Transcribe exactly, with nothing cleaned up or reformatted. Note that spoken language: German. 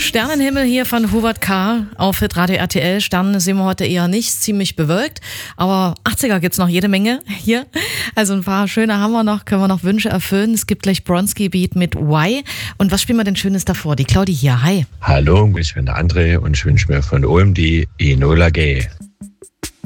Sternenhimmel hier von Hubert K. auf Radio R T L. Sterne sehen wir heute eher nicht, ziemlich bewölkt. Aber achtziger gibt's noch jede Menge hier. Also ein paar schöne haben wir noch, können wir noch Wünsche erfüllen. Es gibt gleich Bronski Beat mit Why. Und was spielen wir denn Schönes davor? Die Claudi hier, hi. Hallo, ich bin der André und ich wünsche mir von Ulm die Enola Gay.